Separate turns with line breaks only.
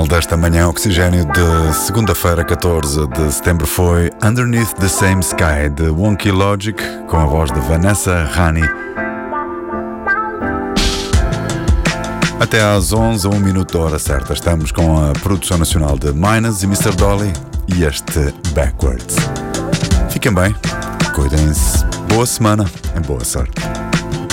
single desta manhã Oxigênio de segunda-feira, 14 de setembro, foi Underneath the Same Sky, de Wonky Logic, com a voz de Vanessa Rani. Até às 11, 1 minuto da hora certa, estamos com a produção nacional de Minus e Mr. Dolly e este Backwards. Fiquem bem, cuidem-se, boa semana e boa sorte.